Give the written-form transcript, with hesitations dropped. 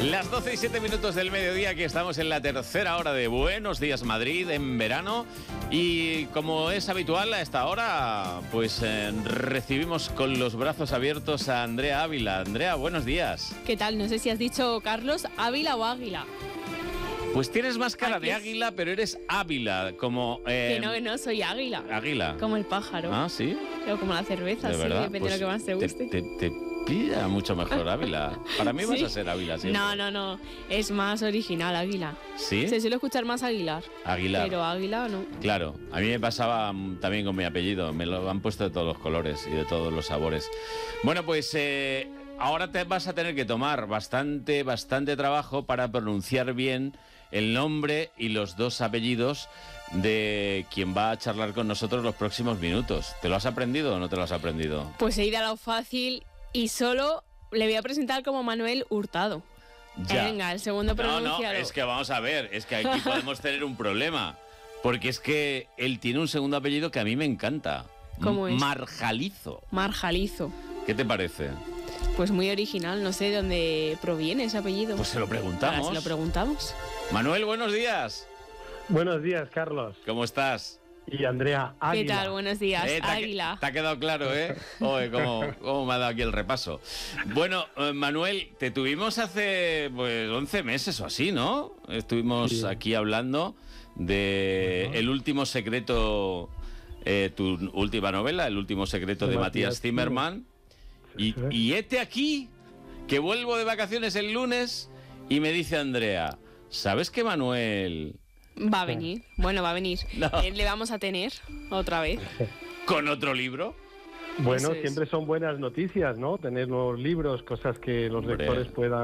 Las 12 y 7 minutos del mediodía, que estamos en la tercera hora de Buenos Días Madrid en verano. Y como es habitual a esta hora, pues recibimos con los brazos abiertos a Andrea Ávila. Andrea, buenos días. ¿Qué tal? No sé si has dicho, Carlos, Ávila o Águila. Pues tienes más cara de águila, pero eres Ávila, como... Que no, soy águila. Águila. Como el pájaro. Ah, ¿sí? O como la cerveza, sí, verdad? depende Pues de lo que más te guste. Te pilla mucho mejor Ávila. Para mí vas a ser Ávila siempre. No, es más original Águila. ¿Sí? Se suele escuchar más Aguilar. Aguilar. Pero Águila no. Claro, a mí me pasaba también con mi apellido, me lo han puesto de todos los colores y de todos los sabores. Bueno, pues ahora te vas a tener que tomar bastante trabajo para pronunciar bien el nombre y los dos apellidos de quien va a charlar con nosotros los próximos minutos. ¿Te lo has aprendido o no te lo has aprendido? Pues he ido a lo fácil y solo le voy a presentar como Manuel Hurtado. Ya. Venga, el segundo pronunciado. No, es que vamos a ver, es que aquí podemos tener un problema. Porque es que él tiene un segundo apellido que a mí me encanta. ¿Cómo es? Marjalizo. Marjalizo. ¿Qué te parece? Pues muy original, no sé de dónde proviene ese apellido. Pues se lo preguntamos. Ahora se lo preguntamos. Manuel, buenos días. Buenos días, Carlos. ¿Cómo estás? Y Andrea, Águila. ¿Qué tal? Buenos días, Águila. Te ha quedado claro, ¿eh? Oye, cómo me ha dado aquí el repaso. Bueno, Manuel, te tuvimos hace pues 11 meses o así, ¿no? Estuvimos aquí hablando de El último secreto, tu última novela, El último secreto de Matías Zimmerman. Y este aquí, que vuelvo de vacaciones el lunes y me dice Andrea, ¿sabes que Manuel... Va a venir, bueno, va a venir. No. Le vamos a tener otra vez. ¿Con otro libro? Bueno, Eso es. siempre son buenas noticias, ¿no? Tener nuevos libros, cosas que los lectores puedan